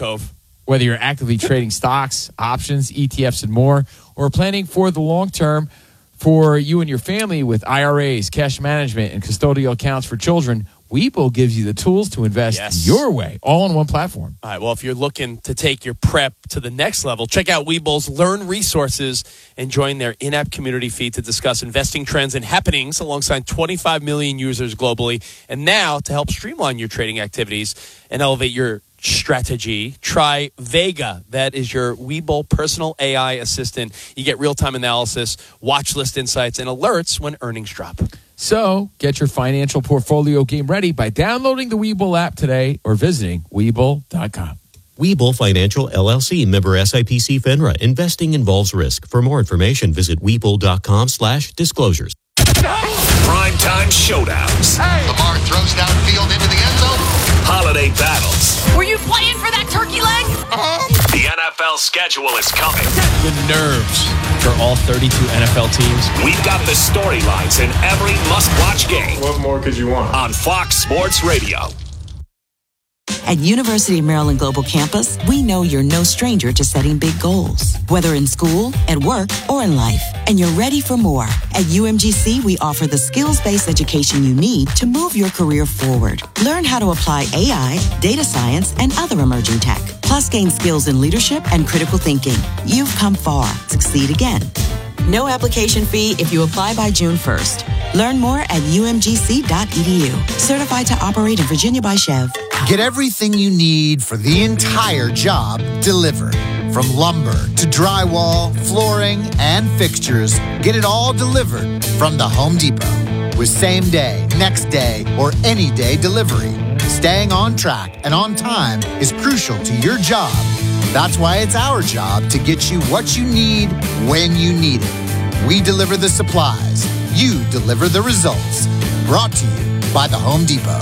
you're actively trading stocks, options, ETFs, and more, or planning for the long term for you and your family with IRAs, cash management, and custodial accounts for children, Webull gives you the tools to invest your way, all on one platform. All right, well, if you're looking to take your prep to the next level, check out Webull's Learn Resources and join their in-app community feed to discuss investing trends and happenings alongside 25 million users globally. And now, to help streamline your trading activities and elevate your strategy, try Vega. That is your Webull personal AI assistant. You get real-time analysis, watch list insights, and alerts when earnings drop. So get your financial portfolio game ready by downloading the Webull app today or visiting Webull.com. Webull Financial LLC, member SIPC FINRA. Investing involves risk. For more information, visit Webull.com/disclosures. Primetime showdowns. Lamar throws downfield into the end zone. Holiday battles. Were you playing for that turkey leg? The NFL schedule is coming. The nerves for all 32 NFL teams. We've got the storylines in every must-watch game. What more could you want? On Fox Sports Radio. At University of Maryland Global Campus, we know you're no stranger to setting big goals, whether in school, at work, or in life. And you're ready for more. At UMGC, we offer the skills-based education you need to move your career forward. Learn how to apply AI, data science, and other emerging tech. Plus, gain skills in leadership and critical thinking. You've come far. Succeed again. No application fee if you apply by June 1st. Learn more at umgc.edu. Certified to operate in Virginia by Chev. Get everything you need for the entire job delivered. From lumber to drywall, flooring, and fixtures, get it all delivered from the Home Depot. With same day, next day, or any day delivery. Staying on track and on time is crucial to your job. That's why it's our job to get you what you need when you need it. We deliver the supplies. You deliver the results. Brought to you by the Home Depot.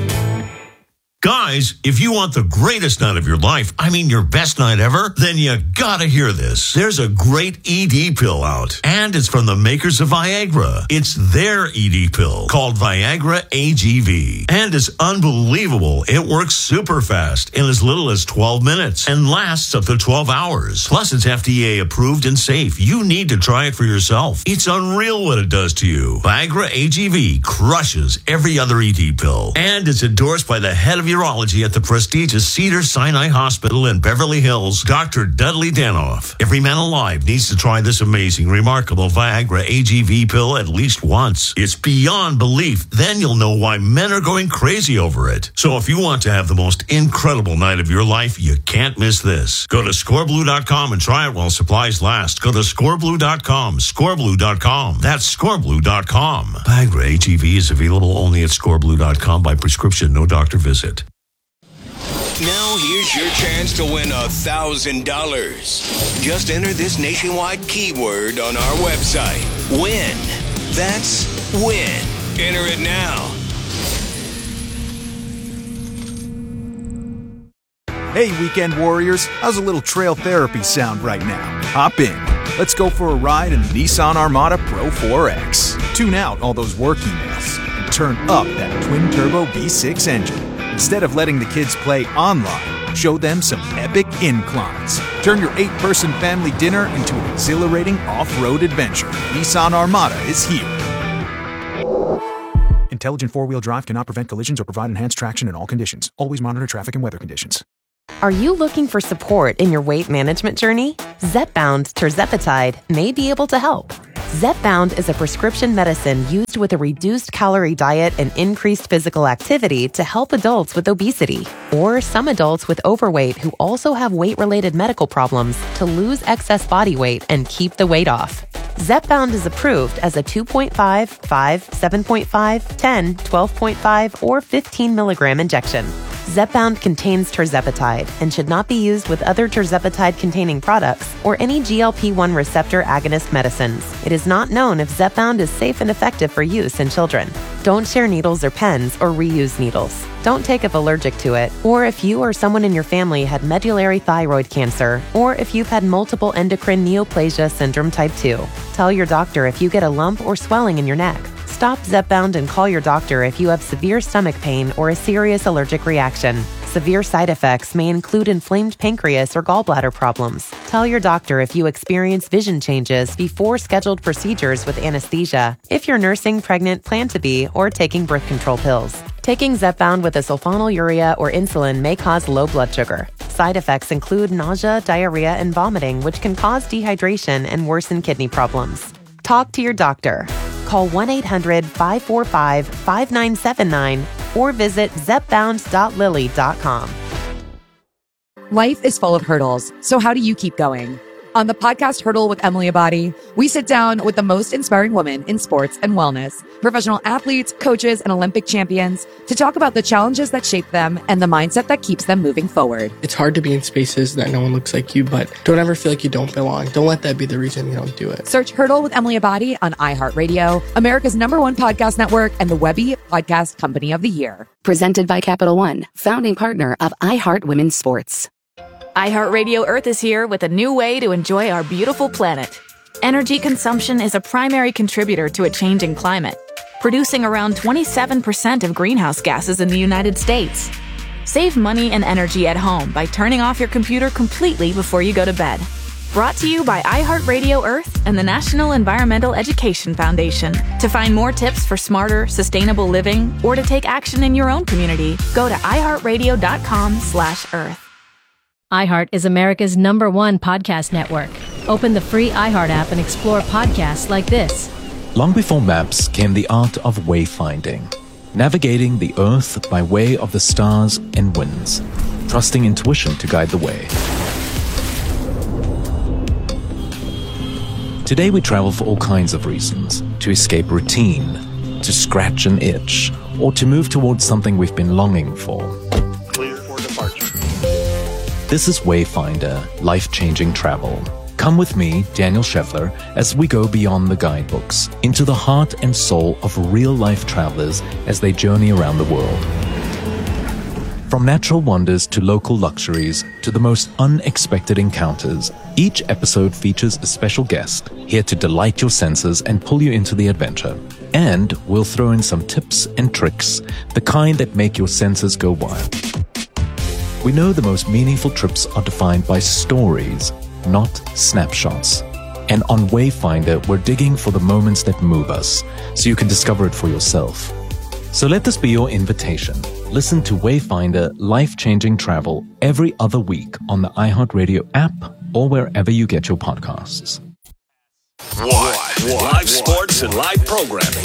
Guys, if you want the greatest night of your life, I mean your best night ever, then you gotta hear this. There's a great ED pill out, and it's from the makers of Viagra. It's their ED pill called Viagra AGV, and it's unbelievable. It works super fast in as little as 12 minutes and lasts up to 12 hours. Plus, it's FDA approved and safe. You need to try it for yourself. It's unreal what it does to you. Viagra AGV crushes every other ED pill, and it's endorsed by the head of urology at the prestigious Cedars-Sinai Hospital in Beverly Hills, Dr. Dudley Danoff. Every man alive needs to try this amazing, remarkable Viagra AGV pill at least once. It's beyond belief. Then you'll know why men are going crazy over it. So if you want to have the most incredible night of your life, you can't miss this. Go to scoreblue.com and try it while supplies last. Go to scoreblue.com, scoreblue.com. That's scoreblue.com. Viagra AGV is available only at scoreblue.com by prescription, no doctor visit. Now here's your chance to win $1,000. Just enter this nationwide keyword on our website. Win. That's win. Enter it now. Hey, weekend warriors, how's a little trail therapy sound right now? Hop in. Let's go for a ride in the Nissan Armada Pro 4X. Tune out all those work emails and turn up that twin-turbo V6 engine. Instead of letting the kids play online, show them some epic inclines. Turn your 8-person family dinner into an exhilarating off-road adventure. Nissan Armada is here. Intelligent four-wheel drive cannot prevent collisions or provide enhanced traction in all conditions. Always monitor traffic and weather conditions. Are you looking for support in your weight management journey? Zepbound tirzepatide may be able to help. Zepbound is a prescription medicine used with a reduced calorie diet and increased physical activity to help adults with obesity or some adults with overweight who also have weight-related medical problems to lose excess body weight and keep the weight off. Zepbound is approved as a 2.5, 5, 7.5, 10, 12.5, or 15 milligram injection. Zepbound contains tirzepatide and should not be used with other tirzepatide-containing products or any GLP-1 receptor agonist medicines. It is not known if Zepbound is safe and effective for use in children. Don't share needles or pens or reuse needles. Don't take if allergic to it, or if you or someone in your family had medullary thyroid cancer, or if you've had multiple endocrine neoplasia syndrome type 2. Tell your doctor if you get a lump or swelling in your neck. Stop Zepbound and call your doctor if you have severe stomach pain or a serious allergic reaction. Severe side effects may include inflamed pancreas or gallbladder problems. Tell your doctor if you experience vision changes before scheduled procedures with anesthesia, if you're nursing, pregnant, plan to be, or taking birth control pills. Taking Zepbound with a sulfonylurea or insulin may cause low blood sugar. Side effects include nausea, diarrhea, and vomiting, which can cause dehydration and worsen kidney problems. Talk to your doctor. Call 1-800-545-5979 or visit zepbound.lilly.com. Life is full of hurdles, so how do you keep going? On the podcast Hurdle with Emily Abadi, we sit down with the most inspiring women in sports and wellness, professional athletes, coaches, and Olympic champions to talk about the challenges that shape them and the mindset that keeps them moving forward. It's hard to be in spaces that no one looks like you, but don't ever feel like you don't belong. Don't let that be the reason you don't do it. Search Hurdle with Emily Abadi on iHeartRadio, America's #1 podcast network, and the Webby Podcast Company of the Year. Presented by Capital One, founding partner of iHeart Women's Sports. iHeartRadio Earth is here with a new way to enjoy our beautiful planet. Energy consumption is a primary contributor to a changing climate, producing around 27% of greenhouse gases in the United States. Save money and energy at home by turning off your computer completely before you go to bed. Brought to you by iHeartRadio Earth and the National Environmental Education Foundation. To find more tips for smarter, sustainable living or to take action in your own community, go to iHeartRadio.com/earth. iHeart is America's #1 podcast network. Open the free iHeart app and explore podcasts like this. Long before maps came the art of wayfinding, navigating the earth by way of the stars and winds, trusting intuition to guide the way. Today we travel for all kinds of reasons: to escape routine, to scratch an itch, or to move towards something we've been longing for. Clear for departure. This is Wayfinder, life-changing travel. Come with me, Daniel Scheffler, as we go beyond the guidebooks, into the heart and soul of real-life travelers as they journey around the world. From natural wonders to local luxuries to the most unexpected encounters, each episode features a special guest here to delight your senses and pull you into the adventure. And we'll throw in some tips and tricks, the kind that make your senses go wild. We know the most meaningful trips are defined by stories, not snapshots. And on Wayfinder, we're digging for the moments that move us, so you can discover it for yourself. So let this be your invitation. Listen to Wayfinder Life-Changing Travel every other week on the iHeartRadio app or wherever you get your podcasts. Live sports and live programming.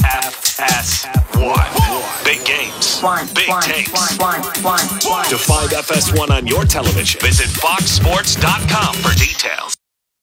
FS1. Big games. Big takes. To find FS1 on your television, visit foxsports.com for details.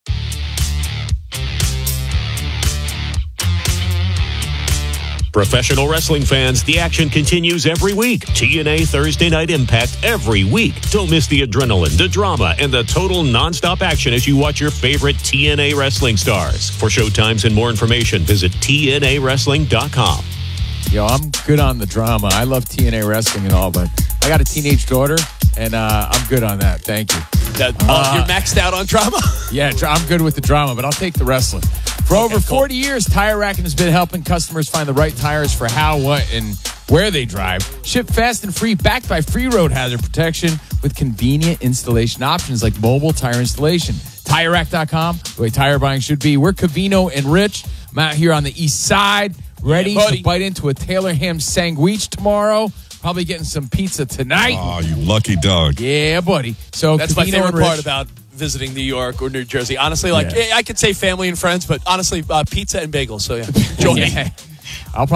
Professional wrestling fans, the action continues every week. TNA Thursday Night Impact every week. Don't miss the adrenaline, the drama, and the total nonstop action as you watch your favorite TNA wrestling stars. For showtimes and more information, visit TNAWrestling.com. Yo, I'm good on the drama. I love TNA wrestling and all, but I got a teenage daughter, and I'm good on that. Thank you. You're maxed out on drama? Yeah, I'm good with the drama, but I'll take the wrestling. For over 40 years, Tire Racking has been helping customers find the right tires for how, what, and where they drive. Ship fast and free, backed by free road hazard protection with convenient installation options like mobile tire installation. TireRack.com, the way tire buying should be. We're Covino and Rich. I'm out here on the east side, ready to bite into a Taylor ham sandwich tomorrow. Probably getting some pizza tonight. Oh, you lucky dog. Yeah, buddy. So that's Covino my favorite and part Rich. about visiting New York or New Jersey. Honestly, I could say family and friends, but honestly, pizza and bagels. So, yeah. Join me. I'll